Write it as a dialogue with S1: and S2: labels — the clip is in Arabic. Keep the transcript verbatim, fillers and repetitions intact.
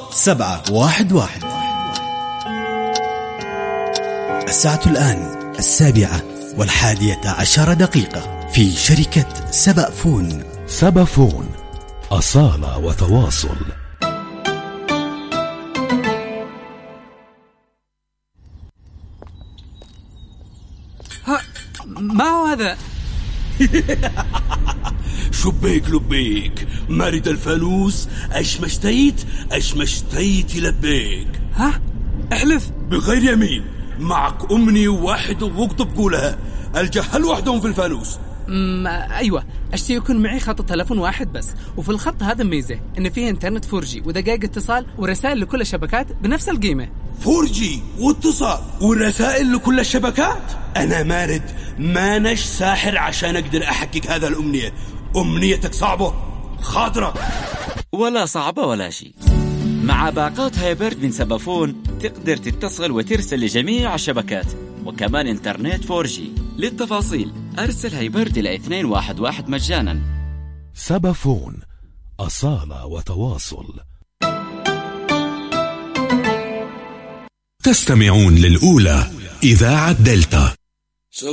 S1: سبعة واحد واحد. الساعة الآن السابعة والحادية عشر دقيقة في شركة سبأ فون.
S2: سبأ فون، أصالة وتواصل.
S3: ها، ما هو هذا؟
S4: شبيك لبيك مرد الفانوس، أشمشتيت أشمشتيت لبيك.
S3: ها؟ احلف.
S4: بغير يمين، معك أمني واحد واكتب قولها، الجهل وحدهم في الفانوس.
S3: امم ايوه، اشتي يكون معي خط تلفون واحد بس، وفي الخط هذا ميزه ان فيه انترنت فور جي ودقائق اتصال ورسائل لكل الشبكات بنفس القيمه.
S4: فور جي واتصال ورسائل لكل الشبكات؟ انا مارد مانش ساحر عشان اقدر احقق هذا الامنيه. امنيتك صعبه خاطره؟
S5: ولا صعبه ولا شيء. مع باقات هايبرد من سبأ فون تقدر تتصل وترسل لجميع الشبكات، وكمان انترنت فور جي. للتفاصيل أرسل هايبرد إلى اثنين واحد واحد مجانا.
S2: سبأ فون، أصالة وتواصل.
S6: تستمعون للأولى إذاعة دلتا.